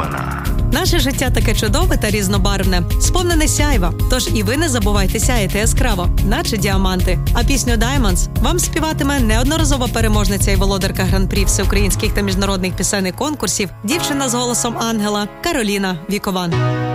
Вікмана. Наше життя таке чудове та різнобарвне, сповнене сяйва. Тож і ви не забувайте сяяти яскраво, наче діаманти. А пісню «Diamonds» вам співатиме неодноразова переможниця і володарка гран-прі всеукраїнських та міжнародних пісенних конкурсів, дівчина з голосом ангела Кароліна Вікован.